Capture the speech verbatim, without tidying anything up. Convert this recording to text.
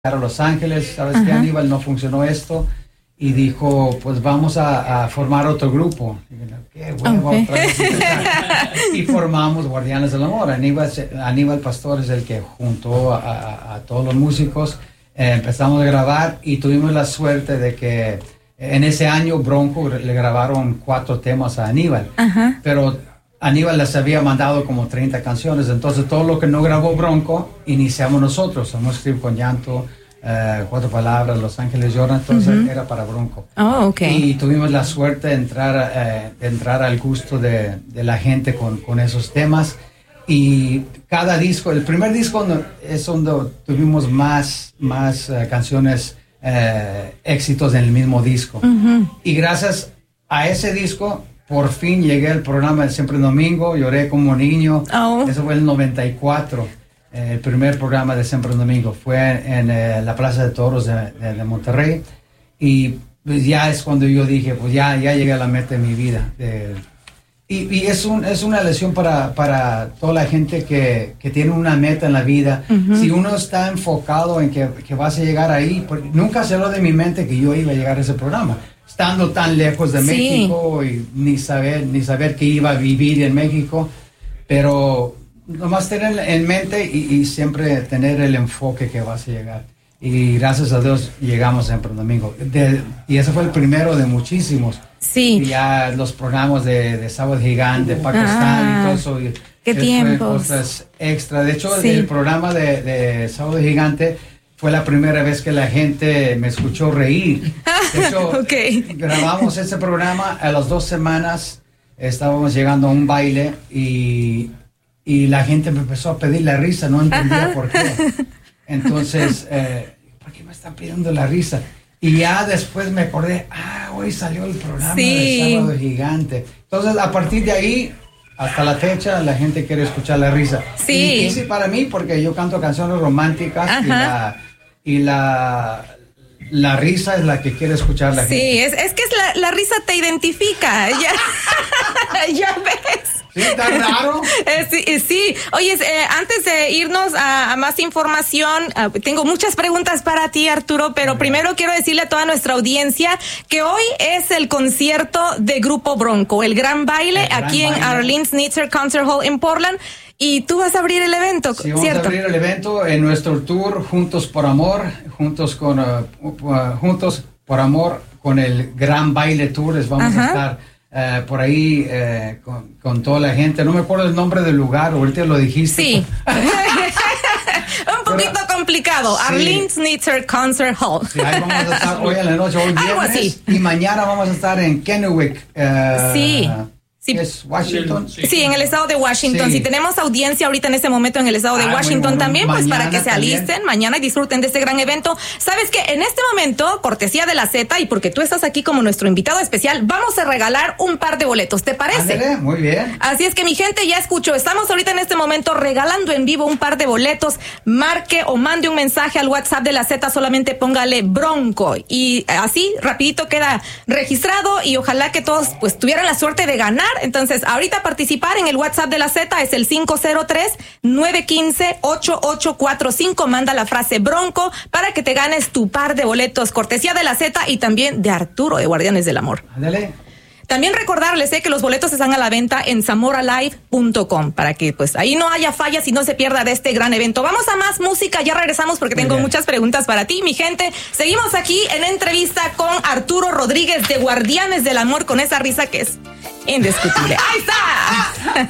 a Los Ángeles, ¿sabes Ajá. qué, Aníbal? No funcionó esto. Y dijo, pues vamos a, a formar otro grupo. Y dije, qué bueno, Okay. otra vez empezar. Y formamos Guardianes del Amor. Aníbal, Aníbal Pastor es el que juntó a, a, a todos los músicos. Eh, empezamos a grabar y tuvimos la suerte de que en ese año Bronco le grabaron cuatro temas a Aníbal. Ajá. Pero Aníbal les había mandado como treinta canciones. Entonces todo lo que no grabó Bronco, iniciamos nosotros. Hemos escrito con llanto. Uh, cuatro palabras, Los Ángeles Lloran, entonces uh-huh. era para Bronco. Oh, okay. Y tuvimos la suerte de entrar, uh, de entrar al gusto de, de la gente con, con esos temas. Y cada disco, el primer disco no, es donde tuvimos más, más uh, canciones, uh, éxitos en el mismo disco. Uh-huh. Y gracias a ese disco, por fin llegué al programa de Siempre Domingo, lloré como niño. Oh. Eso fue en el noventa y cuatro. El primer programa de Siempre Domingo fue en, en eh, la Plaza de Toros de, de, de Monterrey, y pues ya es cuando yo dije, pues ya, ya llegué a la meta de mi vida. Eh, y y es, un, es una lección para, para toda la gente que, que tiene una meta en la vida. Uh-huh. Si uno está enfocado en que, que vas a llegar ahí, porque nunca salió de mi mente que yo iba a llegar a ese programa, estando tan lejos de sí. México y ni saber, ni saber que iba a vivir en México, pero nomás tener en mente y, y siempre tener el enfoque que vas a llegar. Y gracias a Dios llegamos siempre un domingo. De, y ese fue el primero de muchísimos. Sí. Y ya los programas de, de Sábado Gigante, Pakistán ah, y todo eso. Y qué tiempos. Cosas extra. De hecho, sí. el programa de, de Sábado Gigante fue la primera vez que la gente me escuchó reír. De hecho, okay. grabamos ese programa, a las dos semanas estábamos llegando a un baile y... Y la gente me empezó a pedir la risa, no entendía Ajá. por qué. Entonces, eh, ¿por qué me están pidiendo la risa? Y ya después me acordé, ah, hoy salió el programa sí. de Sábado Gigante. Entonces, a partir de ahí, hasta la fecha, la gente quiere escuchar la risa. Sí. Y difícil para mí porque yo canto canciones románticas Ajá. y la... Y la La risa es la que quiere escuchar la sí, gente. Sí, es, es que es la, la risa te identifica. ya, ya ves. ¿Sí? ¿Tan raro? Eh, sí, sí. Oye, eh, antes de irnos a, a más información, uh, tengo muchas preguntas para ti, Arturo, pero primero quiero decirle a toda nuestra audiencia que hoy es el concierto de Grupo Bronco, el Gran Baile, el aquí gran en baile. Arlene Schnitzer Concert Hall en Portland. Y tú vas a abrir el evento, sí, vamos ¿cierto? a abrir el evento en nuestro tour Juntos por Amor, juntos con uh, uh, Juntos por Amor con el Gran Baile Tour. Les vamos Ajá. a estar uh, por ahí uh, con, con toda la gente. No me acuerdo el nombre del lugar, ahorita lo dijiste. Sí. Un poquito Pero, complicado. Sí. Arlene Schnitzer Concert Hall. Sí, ahí vamos a estar hoy en la noche, hoy viernes. Así. Y mañana vamos a estar en Kennewick. Uh, sí. Sí. ¿Es Washington? Sí, sí, en el estado de Washington. Sí. Si tenemos audiencia ahorita en este momento en el estado de ah, Washington bueno, también, pues para que se alisten también. Mañana y disfruten de este gran evento. Sabes que en este momento, cortesía de la Z y porque tú estás aquí como nuestro invitado especial, vamos a regalar un par de boletos. ¿Te parece? Ándale, muy bien. Así es que mi gente ya escuchó. Estamos ahorita en este momento regalando en vivo un par de boletos. Marque o mande un mensaje al WhatsApp de la Z, solamente póngale Bronco y así rapidito queda registrado y ojalá que todos pues tuvieran la suerte de ganar. Entonces, ahorita participar en el WhatsApp de la Z es el cinco cero tres, nueve uno cinco, ocho ocho cuatro cinco. Manda la frase Bronco para que te ganes tu par de boletos, cortesía de la Z y también de Arturo de Guardianes del Amor. Ándale. También recordarles eh, que los boletos están a la venta en zamora live punto com para que pues ahí no haya fallas y no se pierda de este gran evento. Vamos a más música, ya regresamos porque tengo muchas preguntas para ti, mi gente. Seguimos aquí en entrevista con Arturo Rodríguez de Guardianes del Amor con esa risa que es indiscutible. ¡Ahí está!